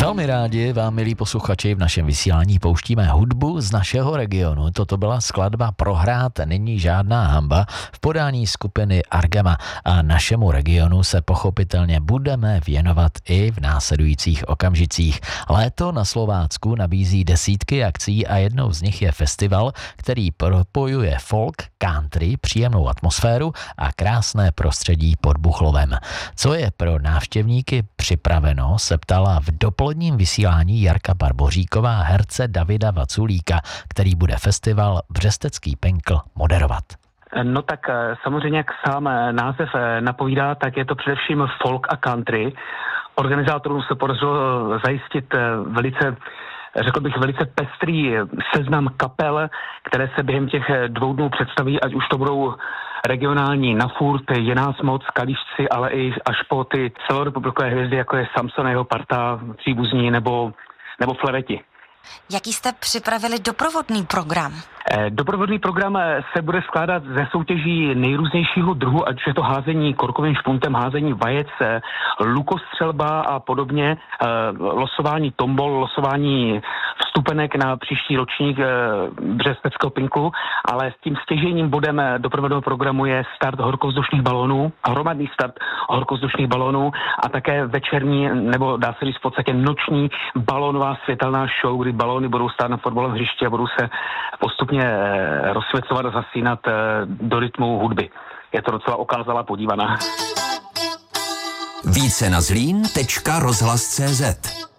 Velmi rádi vám, milí posluchači, v našem vysílání pouštíme hudbu z našeho regionu. Toto byla skladba Prohrát není žádná hanba v podání skupiny Argema a našemu regionu se pochopitelně budeme věnovat i v následujících okamžicích. Léto na Slovácku nabízí desítky akcí a jednou z nich je festival, který propojuje folk, country, příjemnou atmosféru a krásné prostředí pod Buchlovem. Co je pro návštěvníky připraveno, se ptala v dopoledním vysílání Jarka Barboříková herce Davida Vaculíka, který bude festival Břestecký Penkl moderovat. No tak samozřejmě, jak sám název napovídá, tak je to především folk a country. Organizátorům se podařilo zajistit velice pestrý seznam kapel, které se během těch 2 dnů představí, ať už to budou regionální Na furt, Je nás moc, Kalíšci, ale i až po ty celorepublikové hvězdy, jako je Samson a jeho parta, Příbuzní nebo Fleveti. Jaký jste připravili doprovodný program? Doprovodný program se bude skládat ze soutěží nejrůznějšího druhu, ať je to házení korkovým špuntem, házení vajec, lukostřelba a podobně, losování tombol, losování vstupenek na příští ročník Břesteckého Penklu, ale s tím stěžejním bodem doprovodného programu je start horkovzdušných balónů, hromadný start horkovzdušných balónů a také večerní, nebo dá se říct v podstatě noční balónová světelná show, kdy balóny budou stát na fotbalovém hřišti a budou se postupně rozsvěcovat a zasínat do rytmu hudby. Je to docela okázalá podívaná. Více na zlín.rozhlas.cz